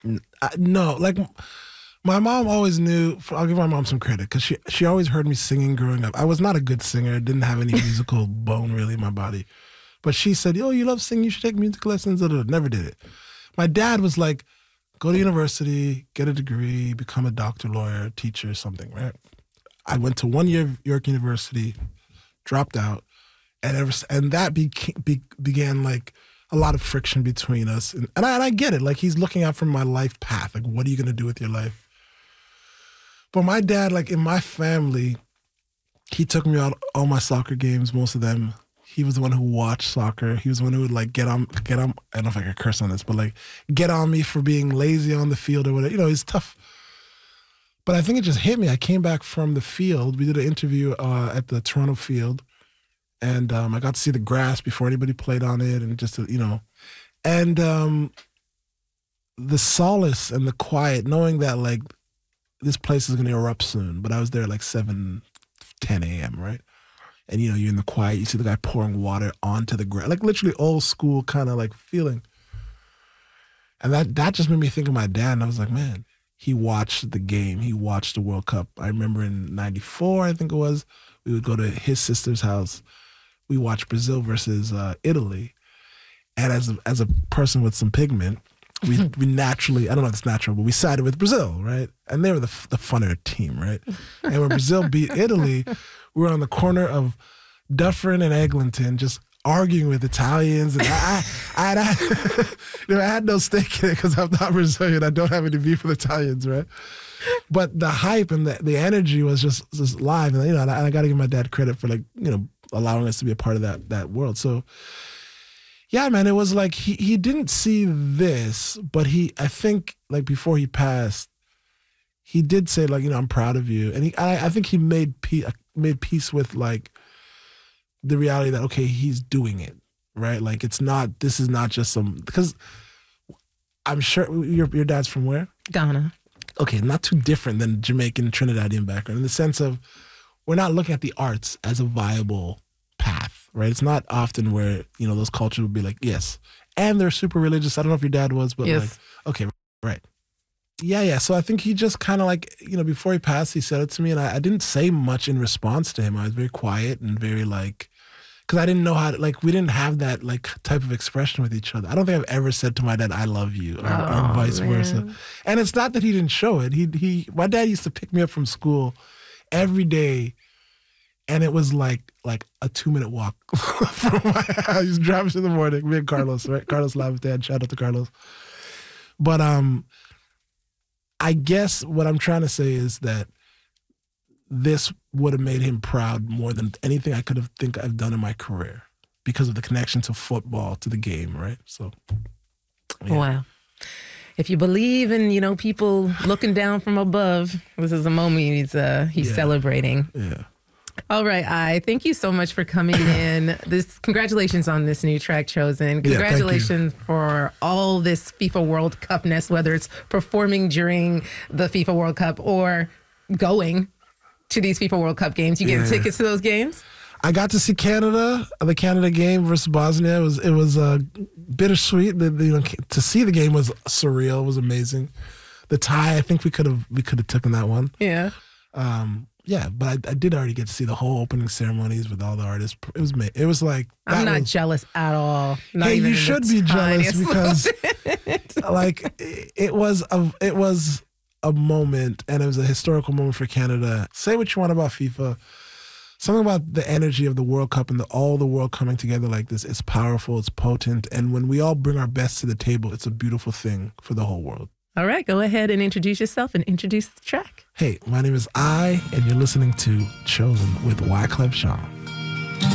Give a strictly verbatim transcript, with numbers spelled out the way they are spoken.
I, no, like my mom always knew. I'll give my mom some credit because she she always heard me singing growing up. I was not a good singer. Didn't have any musical bone really in my body, but she said, "Oh, you love singing. You should take music lessons." Never did it. My dad was like, "Go to university, get a degree, become a doctor, lawyer, teacher, something." Right. I went to one year of York University, dropped out, and ever and that beca- be, began like a lot of friction between us. And, and, I, and I get it. Like, he's looking out for my life path. Like, what are you going to do with your life? But my dad, like, in my family, he took me out all my soccer games, most of them. He was the one who watched soccer. He was the one who would, like, get on, get on, I don't know if I could curse on this, but, like, get on me for being lazy on the field or whatever. You know, he's tough. But I think it just hit me. I came back from the field. We did an interview uh, at the Toronto field. And um, I got to see the grass before anybody played on it, and just, you know, and um, the solace and the quiet, knowing that, like, this place is going to erupt soon. But I was there at like seven, ten a.m., right? And, you know, you're in the quiet. You see the guy pouring water onto the grass, like literally old school kind of like feeling. And that, that just made me think of my dad. And I was like, man, he watched the game. He watched the World Cup. I remember in ninety-four, I think it was, we would go to his sister's house. We watched Brazil versus uh, Italy. And as a, as a person with some pigment, we we naturally, I don't know if it's natural, but we sided with Brazil, right? And they were the the funner team, right? And when Brazil beat Italy, we were on the corner of Dufferin and Eglinton just arguing with Italians. And I, I, I, I, you know, I had no stake in it because I'm not Brazilian. I don't have any beef with Italians, right? But the hype and the, the energy was just, just live. And, you know, and I, I got to give my dad credit for, like, you know, allowing us to be a part of that that world. So, yeah, man, it was like he, he didn't see this, but he, I think, like, before he passed, he did say, like, you know, I'm proud of you. And he, I, I think he made peace, made peace with, like, the reality that, okay, he's doing it, right? Like, it's not, this is not just some, because I'm sure, your your dad's from where? Ghana. Okay, not too different than Jamaican, Trinidadian background in the sense of we're not looking at the arts as a viable path, right? It's not often where, you know, those cultures would be like, yes. And they're super religious. I don't know if your dad was, but yes. like, okay, right. Yeah, yeah. So I think he just kind of like, you know, before he passed, he said it to me, and I, I didn't say much in response to him. I was very quiet and very like, because I didn't know how to, like, we didn't have that, like, type of expression with each other. I don't think I've ever said to my dad, I love you, or, oh, or vice man. versa. And it's not that he didn't show it. He, he, my dad used to pick me up from school every day, and it was like, like a two-minute walk from my house. He was driving in the morning, me and Carlos, right? Carlos Lavitan, shout out to Carlos. But um, I guess what I'm trying to say is that this would have made him proud more than anything I could have think I've done in my career because of the connection to football, to the game, right? So, yeah. Wow. If you believe in, you know, people looking down from above, this is a moment he's uh, he's Yeah. celebrating. Yeah. All right, I thank you so much for coming in. This congratulations on this new track chosen. Yeah, Congratulations for all this FIFA World Cup-ness, whether it's performing during the FIFA World Cup or going to these FIFA World Cup games. You get Yeah. tickets to those games? I got to see Canada, the Canada game versus Bosnia. It was it was uh, bittersweet. The, the, you know, to see the game was surreal. It was amazing. The tie, I think we could have we could have taken that one. Yeah. Um, yeah, but I, I did already get to see the whole opening ceremonies with all the artists. It was ma- it was like that I'm not was, jealous at all. Not hey, even you in should the be jealous tiniest because moment. like it, it was a it was a moment, and it was a historical moment for Canada. Say what you want about FIFA. Something about the energy of the World Cup and the, all the world coming together like this, it's powerful, it's potent, and when we all bring our best to the table, it's a beautiful thing for the whole world. All right, go ahead and introduce yourself and introduce the track. Hey, my name is I, and you're listening to Chosen with Wyclef Jean.